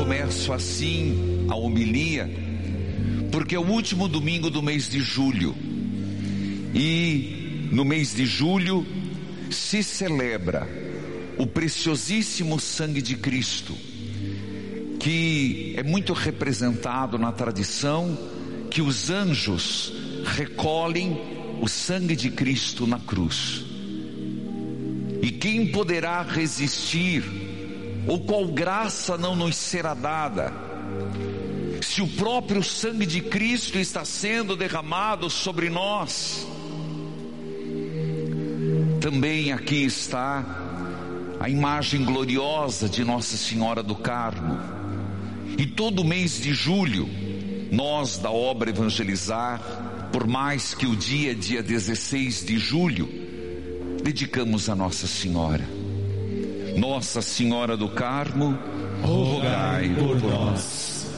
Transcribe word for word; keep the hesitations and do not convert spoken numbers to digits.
começo assim a homilia, porque é o último domingo do mês de julho, e no mês de julho se celebra o preciosíssimo sangue de Cristo, que é muito representado na tradição, que os anjos recolhem o sangue de Cristo na cruz. E quem poderá resistir, ou qual graça não nos será dada, se o próprio sangue de Cristo está sendo derramado sobre nós? Também aqui está a imagem gloriosa de Nossa Senhora do Carmo. E todo mês de julho, nós da obra Evangelizar, por mais que o dia é dia dezesseis de julho, dedicamos a Nossa Senhora. Nossa Senhora do Carmo, rogai por nós.